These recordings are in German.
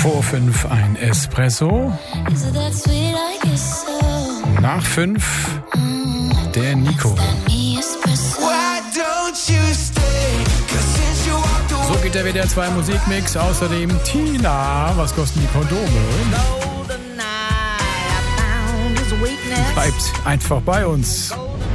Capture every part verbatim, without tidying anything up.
Vor fünf ein Espresso. Nach fünf der Nico. So geht der W D R zwei Musikmix. Außerdem Tina. Was kosten die Kondome? Bleibt einfach bei uns.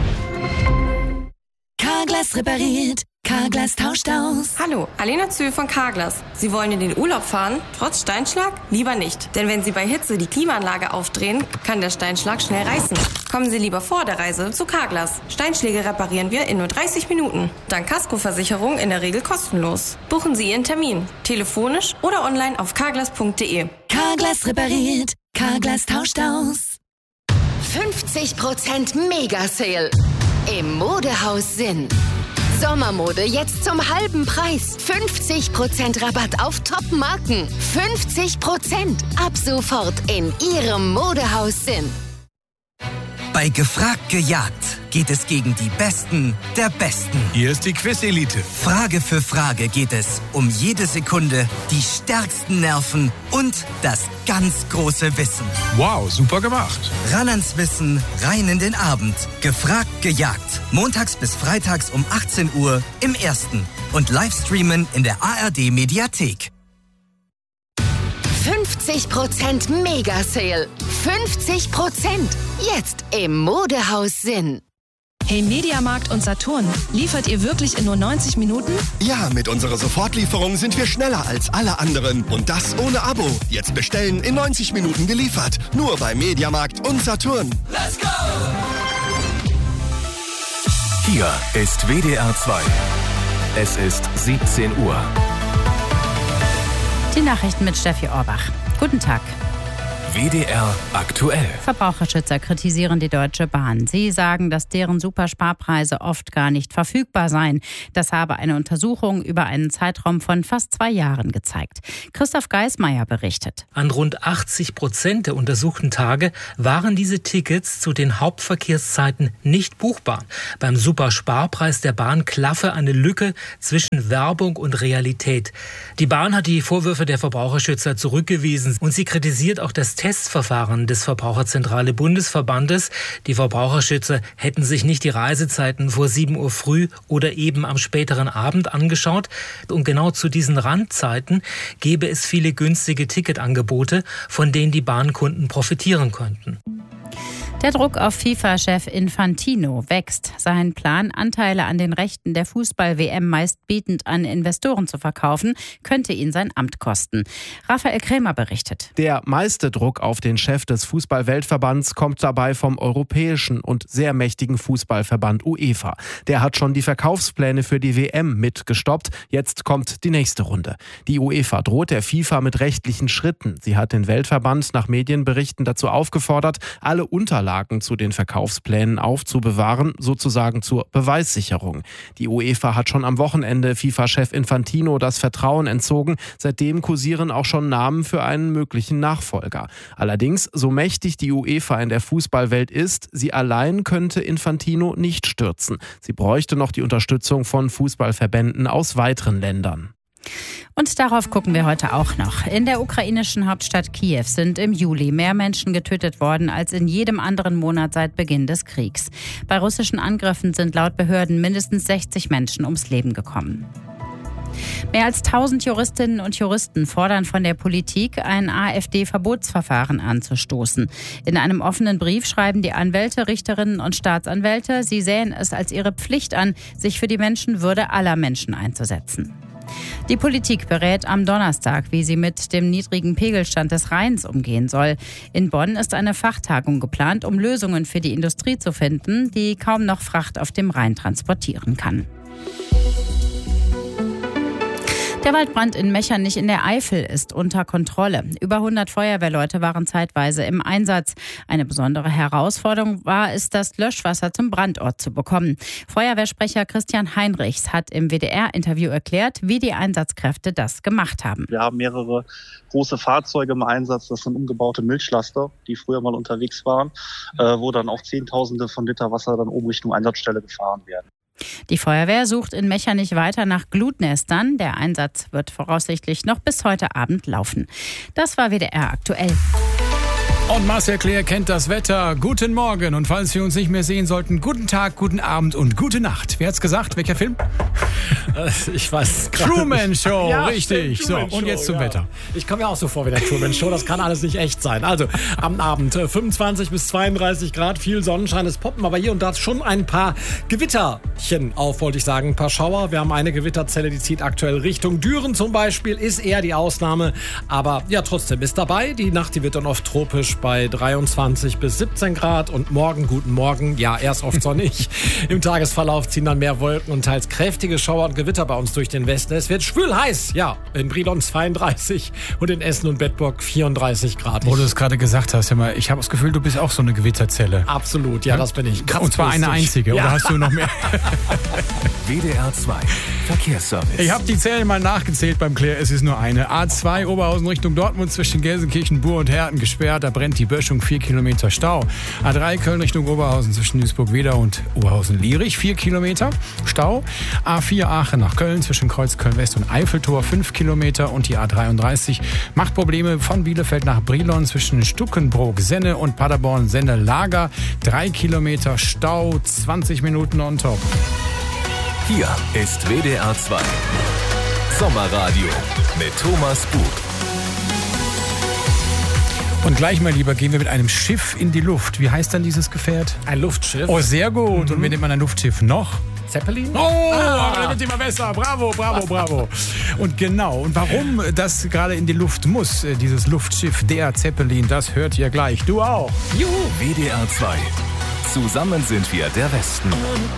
Carglass repariert. Carglass tauscht aus. Hallo, Alena Zöhl von Carglass. Sie wollen in den Urlaub fahren? Trotz Steinschlag? Lieber nicht. Denn wenn Sie bei Hitze die Klimaanlage aufdrehen, kann der Steinschlag schnell reißen. Kommen Sie lieber vor der Reise zu Carglass. Steinschläge reparieren wir in nur dreißig Minuten. Dank Kaskoversicherung in der Regel kostenlos. Buchen Sie Ihren Termin. Telefonisch oder online auf carglass punkt de. Carglass repariert. Carglass tauscht aus. fünfzig Prozent Mega-Sale im Modehaus Sinn. Sommermode jetzt zum halben Preis. fünfzig Prozent Rabatt auf Top-Marken. fünfzig Prozent ab sofort in Ihrem Modehaus Sinn. Bei Gefragt gejagt geht es gegen die Besten der Besten. Hier ist die Quiz-Elite. Frage für Frage geht es um jede Sekunde, die stärksten Nerven und das ganz große Wissen. Wow, super gemacht. Ran ans Wissen, rein in den Abend. Gefragt gejagt. Montags bis freitags um achtzehn Uhr im Ersten. Und Livestreamen in der A R D-Mediathek. fünfzig Prozent Mega-Sale. fünfzig Prozent. Jetzt im Modehaus Sinn. Hey Mediamarkt und Saturn, liefert ihr wirklich in nur neunzig Minuten? Ja, mit unserer Sofortlieferung sind wir schneller als alle anderen. Und das ohne Abo. Jetzt bestellen, in neunzig Minuten geliefert. Nur bei Mediamarkt und Saturn. Let's go! Hier ist W D R zwei. Es ist siebzehn Uhr. Die Nachrichten mit Steffi Orbach. Guten Tag. W D R aktuell. Verbraucherschützer kritisieren die Deutsche Bahn. Sie sagen, dass deren Supersparpreise oft gar nicht verfügbar seien. Das habe eine Untersuchung über einen Zeitraum von fast zwei Jahren gezeigt. Christoph Geismeier berichtet. An rund achtzig Prozent der untersuchten Tage waren diese Tickets zu den Hauptverkehrszeiten nicht buchbar. Beim Supersparpreis der Bahn klaffe eine Lücke zwischen Werbung und Realität. Die Bahn hat die Vorwürfe der Verbraucherschützer zurückgewiesen und sie kritisiert auch das Testverfahren des Verbraucherzentrale Bundesverbandes. Die Verbraucherschützer hätten sich nicht die Reisezeiten vor sieben Uhr früh oder eben am späteren Abend angeschaut. Und genau zu diesen Randzeiten gäbe es viele günstige Ticketangebote, von denen die Bahnkunden profitieren könnten. Der Druck auf FIFA-Chef Infantino wächst. Sein Plan, Anteile an den Rechten der Fußball-W M meistbietend an Investoren zu verkaufen, könnte ihn sein Amt kosten. Raphael Krämer berichtet. Der meiste Druck auf den Chef des Fußball-Weltverbands kommt dabei vom europäischen und sehr mächtigen Fußballverband UEFA. Der hat schon die Verkaufspläne für die W M mitgestoppt. Jetzt kommt die nächste Runde. Die UEFA droht der FIFA mit rechtlichen Schritten. Sie hat den Weltverband nach Medienberichten dazu aufgefordert, alle Unterlagen zu den Verkaufsplänen aufzubewahren, sozusagen zur Beweissicherung. Die UEFA hat schon am Wochenende FIFA-Chef Infantino das Vertrauen entzogen. Seitdem kursieren auch schon Namen für einen möglichen Nachfolger. Allerdings, so mächtig die UEFA in der Fußballwelt ist, sie allein könnte Infantino nicht stürzen. Sie bräuchte noch die Unterstützung von Fußballverbänden aus weiteren Ländern. Und darauf gucken wir heute auch noch. In der ukrainischen Hauptstadt Kiew sind im Juli mehr Menschen getötet worden als in jedem anderen Monat seit Beginn des Kriegs. Bei russischen Angriffen sind laut Behörden mindestens sechzig Menschen ums Leben gekommen. Mehr als tausend Juristinnen und Juristen fordern von der Politik, ein AfD-Verbotsverfahren anzustoßen. In einem offenen Brief schreiben die Anwälte, Richterinnen und Staatsanwälte, sie sähen es als ihre Pflicht an, sich für die Menschenwürde aller Menschen einzusetzen. Die Politik berät am Donnerstag, wie sie mit dem niedrigen Pegelstand des Rheins umgehen soll. In Bonn ist eine Fachtagung geplant, um Lösungen für die Industrie zu finden, die kaum noch Fracht auf dem Rhein transportieren kann. Der Waldbrand in Mechernich in der Eifel ist unter Kontrolle. Über hundert Feuerwehrleute waren zeitweise im Einsatz. Eine besondere Herausforderung war es, das Löschwasser zum Brandort zu bekommen. Feuerwehrsprecher Christian Heinrichs hat im W D R-Interview erklärt, wie die Einsatzkräfte das gemacht haben. Wir haben mehrere große Fahrzeuge im Einsatz. Das sind umgebaute Milchlaster, die früher mal unterwegs waren, wo dann auch Zehntausende von Liter Wasser dann oben Richtung Einsatzstelle gefahren werden. Die Feuerwehr sucht in Mechernich weiter nach Glutnestern. Der Einsatz wird voraussichtlich noch bis heute Abend laufen. Das war W D R aktuell. Und Marcel Claire kennt das Wetter. Guten Morgen. Und falls wir uns nicht mehr sehen sollten, guten Tag, guten Abend und gute Nacht. Wer hat's gesagt? Welcher Film? Ich weiß Truman Show, ja, richtig. Truman so, und Show, jetzt zum ja. Wetter. Ich komme mir auch so vor wie der Truman Show. Das kann alles nicht echt sein. Also am Abend fünfundzwanzig bis zweiunddreißig Grad, viel Sonnenschein. Es poppen aber hier und da schon ein paar Gewitterchen auf, wollte ich sagen. Ein paar Schauer. Wir haben eine Gewitterzelle, die zieht aktuell Richtung Düren zum Beispiel. Ist eher die Ausnahme. Aber ja, trotzdem ist dabei. Die Nacht, die wird dann oft tropisch bei dreiundzwanzig bis siebzehn Grad. Und morgen, guten Morgen. Ja, erst oft sonnig. Im Tagesverlauf ziehen dann mehr Wolken und teils kräftige Schauer und Gewitter bei uns durch den Westen. Es wird schwül heiß. Ja, in Brilon zweiunddreißig und in Essen und Bedburg vierunddreißig Grad. Wo du es gerade gesagt hast, ich habe das Gefühl, du bist auch so eine Gewitterzelle. Absolut, ja, das bin ich. Und zwar eine einzige, ja. Oder hast du noch mehr? W D R zwei Verkehrsservice. Ich habe die Zellen mal nachgezählt beim Claire, es ist nur eine. A zwei Oberhausen Richtung Dortmund zwischen Gelsenkirchen, Buhr und Herten gesperrt, da brennt die Böschung, vier Kilometer Stau. A drei Köln Richtung Oberhausen zwischen Duisburg-Wedau und Oberhausen-Lierich, vier Kilometer Stau. A vier Aachen nach Köln zwischen Kreuz Köln-West und Eiffeltor, fünf Kilometer. Und die A dreiunddreißig macht Probleme von Bielefeld nach Brilon zwischen Stuckenbrook, Senne und Paderborn, Senne-Lager, drei Kilometer Stau, zwanzig Minuten on top. Hier ist W D R zwei Sommerradio mit Thomas Bug. Und gleich mal lieber gehen wir mit einem Schiff in die Luft. Wie heißt dann dieses Gefährt? Ein Luftschiff. Oh, sehr gut. Mhm. Und wie nennt man ein Luftschiff noch? Zeppelin? Oh, ah. Das wird immer besser. Bravo, bravo, bravo. Und genau. Und warum das gerade in die Luft muss, dieses Luftschiff, der Zeppelin, das hört ihr gleich. Du auch. Juhu. W D R zwei. Zusammen sind wir der Westen.